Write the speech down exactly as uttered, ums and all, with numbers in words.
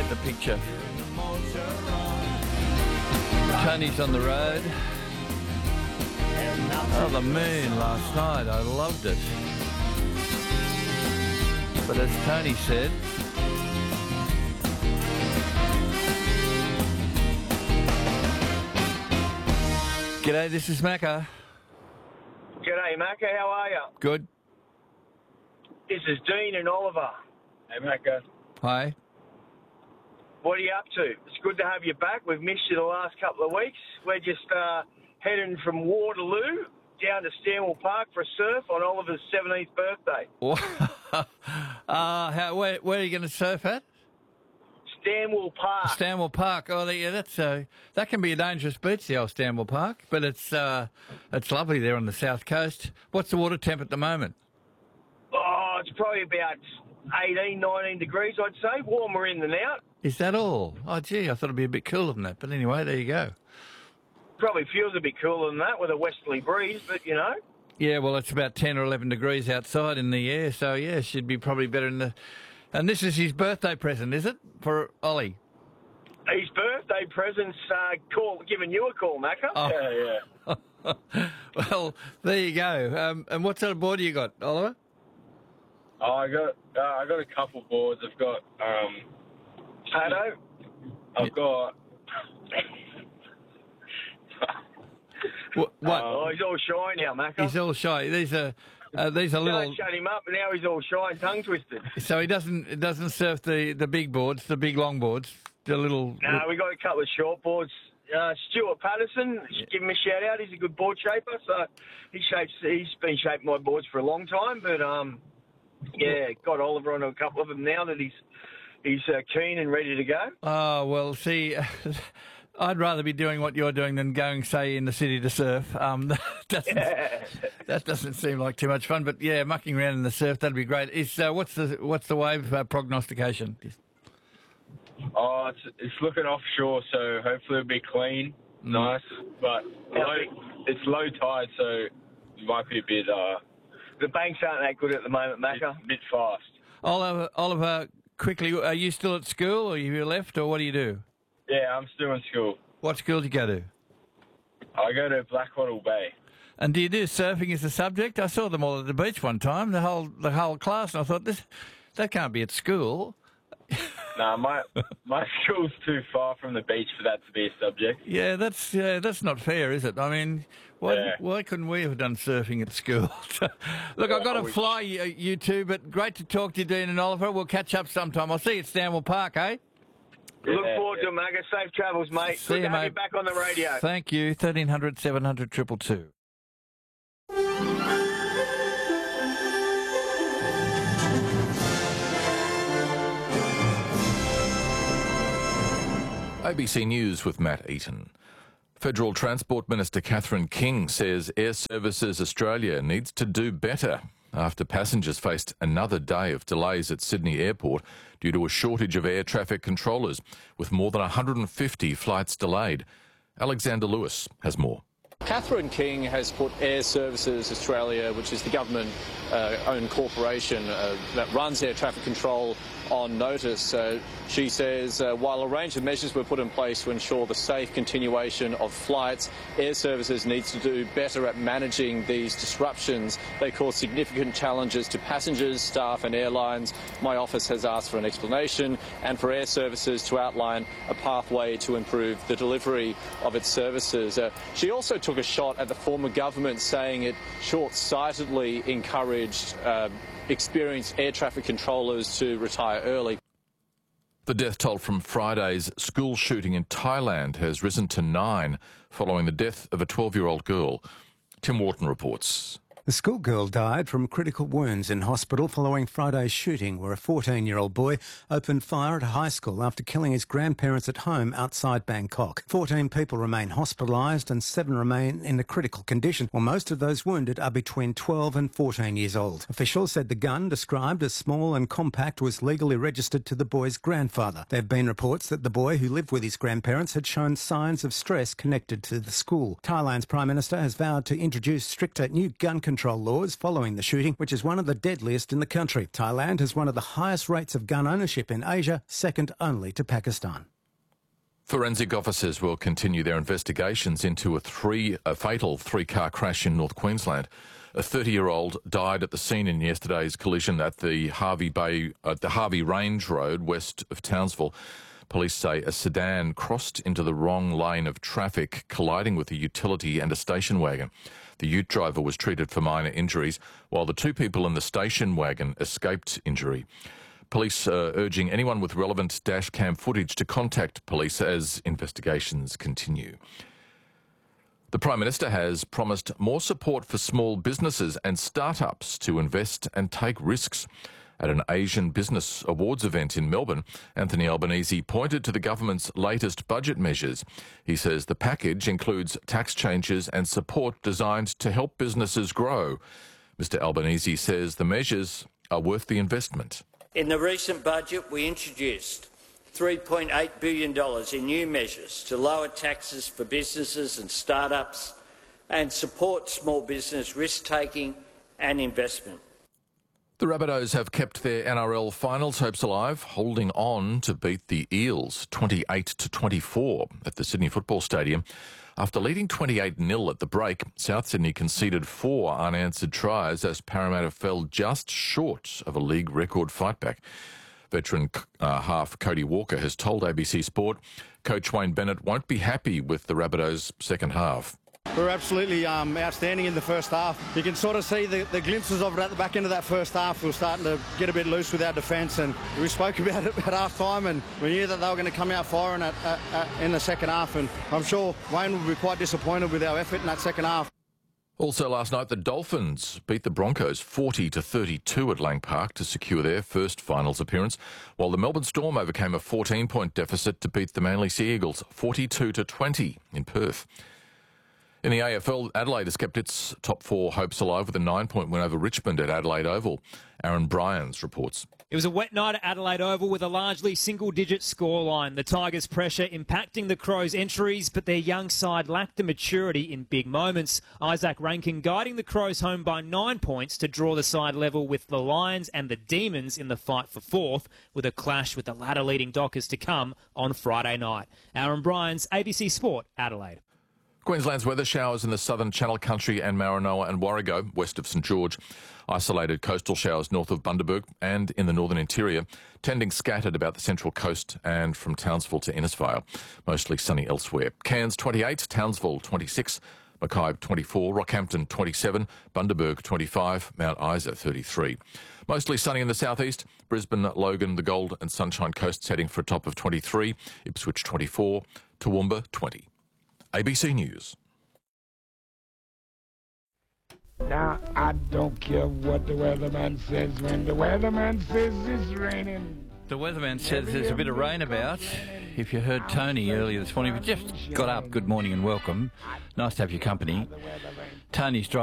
the picture. Tony's on the road. Oh, the moon last night. I loved it. But as Tony said, g'day, this is Macca. G'day, Macca. How are you? Good. This is Dean and Oliver. Hey, Macca. Hi. What are you up to? It's good to have you back. We've missed you the last couple of weeks. We're just uh, heading from Waterloo down to Stanwell Park for a surf on Oliver's seventeenth birthday. uh, how, where, where are you going to surf at? Stanwell Park. Stanwell Park. Oh, yeah, that's uh, that can be a dangerous beach, the old Stanwell Park, but it's uh, it's lovely there on the south coast. What's the water temp at the moment? Oh, it's probably about eighteen, nineteen degrees, I'd say. Warmer in than out. Is that all? Oh, gee, I thought it'd be a bit cooler than that. But anyway, there you go. Probably feels a bit cooler than that with a westerly breeze, but, you know. Yeah, well, it's about ten or eleven degrees outside in the air, so, yeah, it should be probably better in the... And this is his birthday present, is it, for Ollie? His birthday present's uh, call, giving you a call, Macca. Oh. Yeah, yeah. Well, there you go. Um, and what sort of board you got, Oliver? Oh, I got uh, I got a couple boards. I've got um, Pato. I've got. what? what? Oh, he's all shy now, Macca. He's all shy. These are uh, these are little. Don't shut him up, and now he's all shy and tongue twisted. So he doesn't doesn't surf the, the big boards, the big long boards, the little. No, we got a couple of short boards. Uh, Stuart Patterson, give him a shout out. He's a good board shaper, so he shapes. He's been shaping my boards for a long time, but um, yeah, got Oliver on a couple of them now that he's he's uh, keen and ready to go. Oh well, see. I'd rather be doing what you're doing than going, say, in the city to surf. Um, that, doesn't, Yeah. that doesn't seem like too much fun. But yeah, mucking around in the surf, that'd be great. Is uh, what's the what's the wave uh, prognostication? Oh, it's it's looking offshore, so hopefully it'll be clean, Mm. nice. But low, it's low tide, so it might be a bit uh, The banks aren't that good at the moment, bit, Macca. bit fast. Oliver, Oliver, quickly, are you still at school, or are you left, or what do you do? Yeah, I'm still in school. What school do you go to? I go to Blackwattle Bay. And do you do surfing as a subject? I saw them all at the beach one time, the whole the whole class, and I thought this that can't be at school. Nah, my my school's too far from the beach for that to be a subject. Yeah, that's yeah, that's not fair, is it? I mean, why Yeah. why couldn't we have done surfing at school? Look, I've got to I wish. fly you, you two, but great to talk to you, Dean and Oliver. We'll catch up sometime. I'll see you at Stanwell Park, eh? Look Yeah, forward yeah. to it, Macca. Safe travels, mate. See Good you, to have mate. you back on the radio. Thank you. thirteen hundred, seven hundred, two two two. A B C News with Matt Eaton. Federal Transport Minister Catherine King says Air Services Australia needs to do better after passengers faced another day of delays at Sydney Airport due to a shortage of air traffic controllers, with more than one hundred fifty flights delayed. Alexander Lewis has more. Catherine King has put Air Services Australia, which is the government-owned corporation uh, that runs air traffic control, on notice. Uh, she says uh, while a range of measures were put in place to ensure the safe continuation of flights, Air Services needs to do better at managing these disruptions. They cause significant challenges to passengers, staff and airlines. My office has asked for an explanation and for Air Services to outline a pathway to improve the delivery of its services. Uh, she also took a shot at the former government, saying it short-sightedly encouraged uh, experienced air traffic controllers to retire early. The death toll from Friday's school shooting in Thailand has risen to nine following the death of a twelve-year-old girl. Tim Wharton reports. The schoolgirl died from critical wounds in hospital following Friday's shooting, where a fourteen-year-old boy opened fire at a high school after killing his grandparents at home outside Bangkok. fourteen people remain hospitalised and seven remain in a critical condition, while most of those wounded are between twelve and fourteen years old. Officials said the gun, described as small and compact, was legally registered to the boy's grandfather. There have been reports that the boy, who lived with his grandparents, had shown signs of stress connected to the school. Thailand's Prime Minister has vowed to introduce stricter new gun control control laws following the shooting, which is one of the deadliest in the country. Thailand has one of the highest rates of gun ownership in Asia, second only to Pakistan. Forensic officers will continue their investigations into a three a fatal three-car crash in North Queensland. A thirty-year-old died at the scene in yesterday's collision at the Harvey Bay, at the Harvey Range Road west of Townsville. Police say a sedan crossed into the wrong lane of traffic, colliding with a utility and a station wagon. The ute driver was treated for minor injuries, while the two people in the station wagon escaped injury. Police are urging anyone with relevant dash cam footage to contact police as investigations continue. The Prime Minister has promised more support for small businesses and startups to invest and take risks. At an Asian Business Awards event in Melbourne, Anthony Albanese pointed to the government's latest budget measures. He says the package includes tax changes and support designed to help businesses grow. Mister Albanese says the measures are worth the investment. In the recent budget, we introduced three point eight billion dollars in new measures to lower taxes for businesses and startups and support small business risk-taking and investment. The Rabbitohs have kept their N R L finals hopes alive, holding on to beat the Eels twenty-eight to twenty-four at the Sydney Football Stadium. After leading twenty-eight nil at the break, South Sydney conceded four unanswered tries as Parramatta fell just short of a league record fightback. Veteran uh, half Cody Walker has told A B C Sport Coach Wayne Bennett won't be happy with the Rabbitohs' second half. We were absolutely um, outstanding in the first half. You can sort of see the, the glimpses of it at the back end of that first half. We were starting to get a bit loose with our defence, and we spoke about it at half time, and we knew that they were going to come out firing at, at, at, in the second half, and I'm sure Wayne will be quite disappointed with our effort in that second half. Also last night, the Dolphins beat the Broncos forty to thirty-two at Lang Park to secure their first finals appearance, while the Melbourne Storm overcame a fourteen-point deficit to beat the Manly Sea Eagles forty-two to twenty in Perth. In the A F L, Adelaide has kept its top four hopes alive with a nine-point win over Richmond at Adelaide Oval. Aaron Bryans reports. It was a wet night at Adelaide Oval with a largely single-digit scoreline. The Tigers' pressure impacting the Crows' entries, but their young side lacked the maturity in big moments. Isaac Rankin guiding the Crows home by nine points to draw the side level with the Lions and the Demons in the fight for fourth, with a clash with the latter leading Dockers to come on Friday night. Aaron Bryans, A B C Sport, Adelaide. Queensland's weather showers in the southern Channel Country and Maranoa and Warrego, west of St George. Isolated coastal showers north of Bundaberg and in the northern interior, tending scattered about the central coast and from Townsville to Innisfail. Mostly sunny elsewhere. Cairns twenty-eight, Townsville twenty-six, Mackay twenty-four, Rockhampton twenty-seven, Bundaberg twenty-five, Mount Isa thirty-three. Mostly sunny in the southeast. Brisbane, Logan, the Gold and Sunshine Coasts heading for a top of twenty-three, Ipswich twenty-four, Toowoomba twenty. A B C News. Now, I don't care what the weatherman says when the weatherman says it's raining. The weatherman says there's a bit of rain about. If you heard Tony earlier this morning, we just got up. Good morning and welcome. Nice to have your company. Tony's driving.